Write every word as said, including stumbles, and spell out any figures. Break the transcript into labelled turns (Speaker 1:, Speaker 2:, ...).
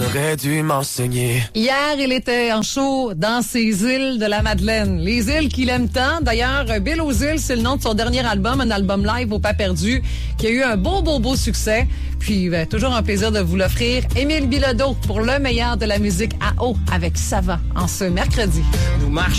Speaker 1: T'aurais dû m'enseigner.
Speaker 2: Hier, il était en show dans ces îles de la Madeleine. Les îles qu'il aime tant. D'ailleurs, Bill aux îles, c'est le nom de son dernier album, un album live au pas perdu, qui a eu un beau, beau, beau succès. Puis, ben, toujours un plaisir de vous l'offrir. Émile Bilodeau pour le meilleur de la musique à eau avec Sava en ce mercredi.
Speaker 1: Nous marchons